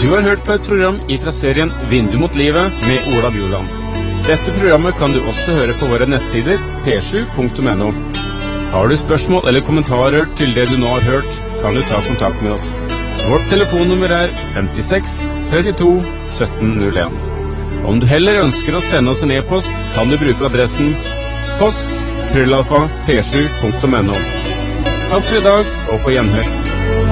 Du har hørt på et program fra serien Vindu mot livet med Ola Bjoland. Dette programmet kan du også høre på våre nettsider p7.no. Har du spørsmål eller kommentarer til det du nå har hørt, kan du ta kontakt med oss. Vårt telefonnummer 56 32 1701. Om du heller ønsker å sende oss en e-post, kan du bruke adressen post@p7.no. Takk for i dag, og på gjenhør.